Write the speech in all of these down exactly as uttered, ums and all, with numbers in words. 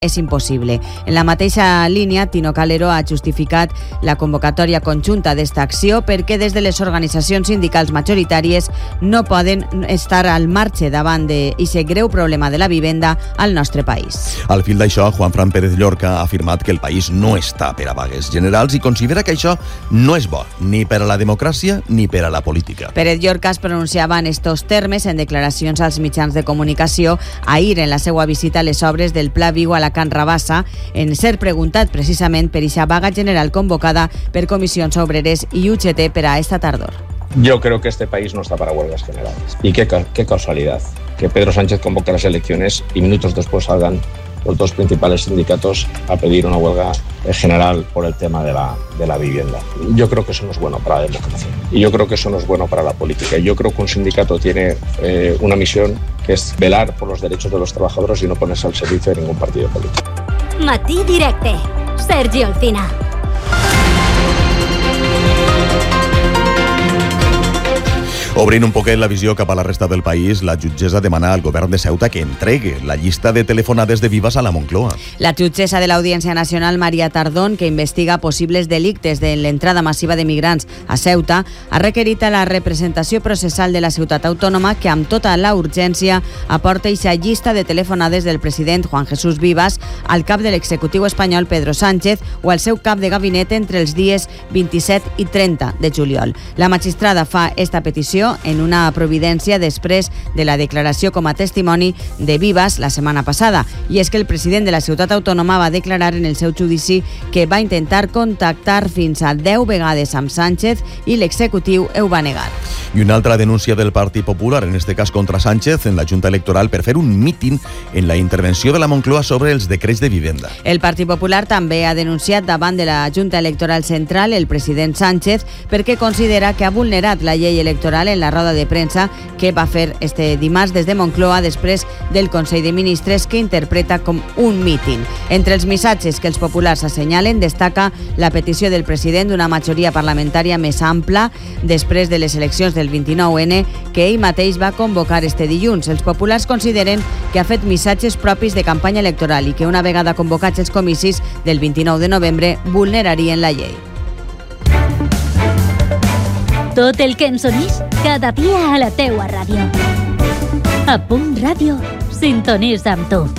és impossible. En la mateixa línia, Tino Calero ha justificat la convocatòria conjunta d'esta acció perquè des de les organitzacions sindicals majoritàries no poden estar al marge davant d'aquest greu problema de la vivenda al nostre país. Al fil d'això, Juanfran Pérez Llorca ha afirmat que el país no està per a vagues generals i considera que això no és bo, ni per a la democràcia ni per a la política. Pérez Llorca es pronunciava en estos termes en declaracions als mitjans de comunicació ahir en la seva visita a les obres del Pla Vigo a la Can Rabassa, en ser preguntat precisament per aquesta vaga general convocada per comissions obreres i U G T per a esta tardor. Yo creo que este país no está para huelgas generales. Y qué, qué casualidad que Pedro Sánchez convoque las elecciones y minutos después salgan los dos principales sindicatos a pedir una huelga general por el tema de la, de la vivienda. Yo creo que eso no es bueno para la democracia y yo creo que eso no es bueno para la política. Yo creo que un sindicato tiene eh, una misión que es velar por los derechos de los trabajadores y no ponerse al servicio de ningún partido político. Matí Directe, Sergi Alcina. Obrint un poquet la visió cap a la resta del país, la jutgessa demana al govern de Ceuta que entregue la llista de telefonades de Vives a la Moncloa. La jutgessa de l'Audiència Nacional, Maria Tardón, que investiga possibles delictes de l'entrada massiva de migrants a Ceuta, ha requerit a la representació processal de la ciutat autònoma que amb tota la urgència aporta aquesta llista de telefonades del president Juan Jesús Vivas al cap de l'executiu espanyol Pedro Sánchez o al seu cap de gabinet entre els dies vint-i-set i trenta de juliol. La magistrada fa esta petició en una providència després de la declaració com a testimoni de Vivas la setmana passada. I és que el president de la ciutat autònoma va declarar en el seu judici que va intentar contactar fins a deu vegades amb Sánchez i l'executiu ho va negar. I una altra denúncia del Partit Popular, en este cas contra Sánchez, en la Junta Electoral per fer un míting en la intervenció de la Moncloa sobre els decrets de vivenda. El Partit Popular també ha denunciat davant de la Junta Electoral Central el president Sánchez perquè considera que ha vulnerat la llei electoral en la roda de premsa que va fer este dimarts des de Moncloa després del Consell de Ministres, que interpreta com un míting. Entre els missatges que els populars assenyalen destaca la petició del president d'una majoria parlamentària més ampla després de les eleccions del vint-i-nou ene que ell mateix va convocar este dilluns. Els populars consideren que ha fet missatges propis de campanya electoral i que una vegada convocats els comicis del vint-i-nou de novembre vulnerarien la llei. Tot el que ens unís cada dia a la teua ràdio. A Punt Ràdio, sintonitza amb tu.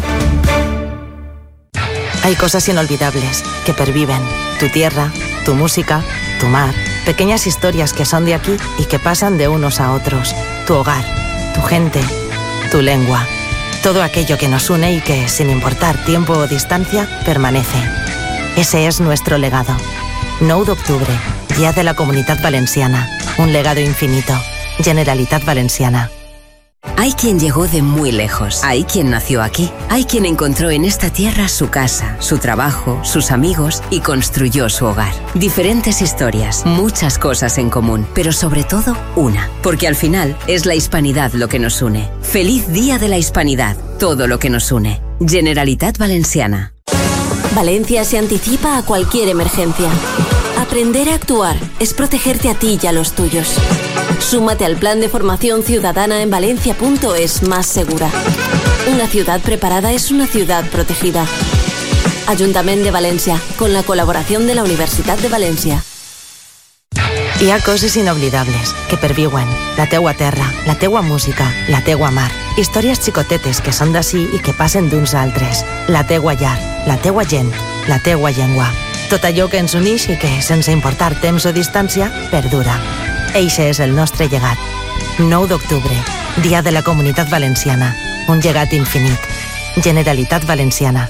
Hay cosas inolvidables que perviven. Tu tierra, tu música, tu mar. Pequeñas historias que son de aquí y que pasan de unos a otros. Tu hogar, tu gente, tu lengua. Todo aquello que nos une y que, sin importar tiempo o distancia, permanece. Ese es nuestro legado. nou d'octubre, Día de la Comunitat Valenciana. Un legado infinito. Generalitat Valenciana. Hay quien llegó de muy lejos. Hay quien nació aquí. Hay quien encontró en esta tierra su casa, su trabajo, sus amigos y construyó su hogar. Diferentes historias, muchas cosas en común, pero sobre todo una. Porque al final es la hispanidad lo que nos une. Feliz Día de la Hispanidad. Todo lo que nos une. Generalitat Valenciana. Valencia se anticipa a cualquier emergencia. Aprender a actuar es protegerte a ti y a los tuyos. Súmate al plan de formación ciudadana en valencia punto es más segura. Una ciudad preparada es una ciudad protegida. Ayuntamiento de Valencia, con la colaboración de la Universitat de València. Hi ha coses inoblidables que perviuen. La teua terra, la teua música, la teua mar. Històries xicotetes que són d'ací i que passen d'uns a altres. La teua llar, la teua gent, la teua llengua. Tot allò que ens unix i que, sense importar temps o distància, perdura. Eixe és el nostre llegat. nou d'octubre, Dia de la Comunitat Valenciana. Un llegat infinit. Generalitat Valenciana.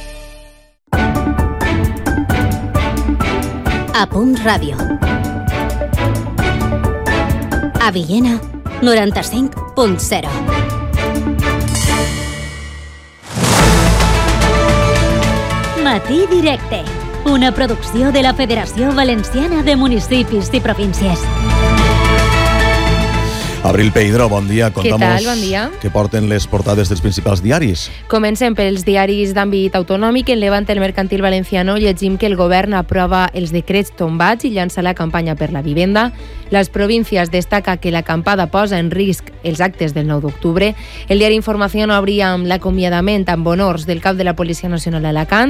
A Punt Ràdio. A Villena, noranta-cinc punt zero. Matí Directe, una producció de la Federació Valenciana de Municipis i Províncies. Abril Peidró, bon dia. Què tal? Bon dia. Què porten les portades dels principals diaris? Comencem pels diaris d'àmbit autonòmic. En Levante, el Mercantil Valenciano, llegim que el govern aprova els decrets tombats i llança la campanya per la vivenda. Les províncies destaca que l'acampada posa en risc els actes del nou d'octubre. El diari Informació obria amb l'acomiadament amb honors del cap de la Policia Nacional a Alacant.